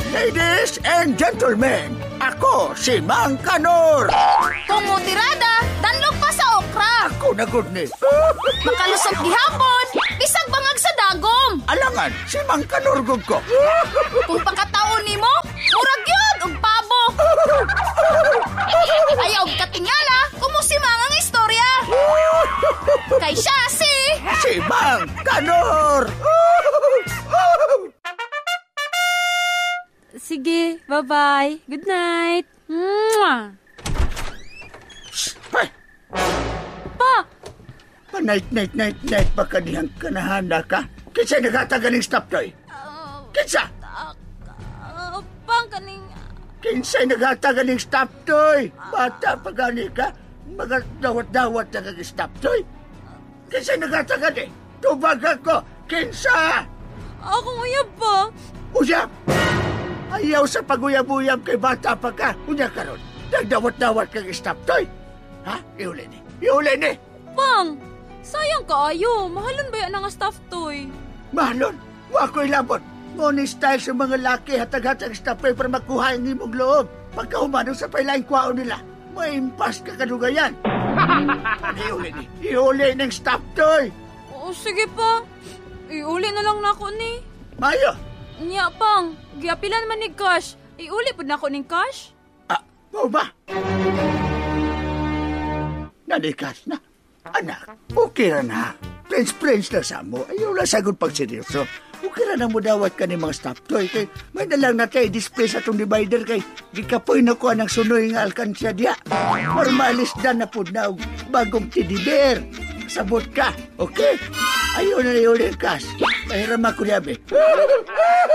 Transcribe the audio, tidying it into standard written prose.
Ladies and gentlemen, ako si Mang Kanor. Kumutirada, danlog pa sa okra. Ako na good ni. Makalusog gihapon, bisag bangag sa dagom. Alangan, si Mang Kanor gud ko. Kung pagkataon nimo, murag yun og pabo. Ayaw katingala, kumusimang ang istorya. Kay siya si Mang Kanor. Sige, bye-bye. Good night. Mwah! Hey, Pa! night pa kanihang kanahanda ka. Kinsa nagatagan ng stop toy? Kinsa? Pang kaning... Kinsay nagatagan ng stop toy? Bata pa gani ka? Mga dawat-dawat na kag-stop toy? Kinsay nagatagan eh? Tubag ako! Kinsa? Ako uyab pa. Uyab! Ayaw sa paguyab-uyab kay bata pa ka. Unya karon, nagdawat-dawat kag stop toy. Ha? Iuli ni. Pang! Sayang kaayo. Mahalon ba yan ang staff toy? Mahalon, wa ko'y labot. Ngunit style sa mga laki hatag-hatag stop toy para makuha ang imong loob. Pagkahumanong sa pailaing kwao nila, may impas ka kadugayan. Iuli ng stop toy. Oo, sige pa. Iuli na lang na ako ni. Mayo. Nya, Pang. Giapilan man ni cash. Iuli po na ako ng cash? Mo ba? Nalikas na. Anak, okay ra na. Friends na sa mo. Ayaw lang sagod pag seryoso. Okay ra na mo dawat ka ni mga stop toy. Kay may dalang na tayo display sa itong divider kay gikapoy na ko ng sunoy nga alkansya diya. Formalis na po na bagong teddy bear. Sabot ka, okay? Ayaw na ulit, Kas. Pahiram ako niya, be.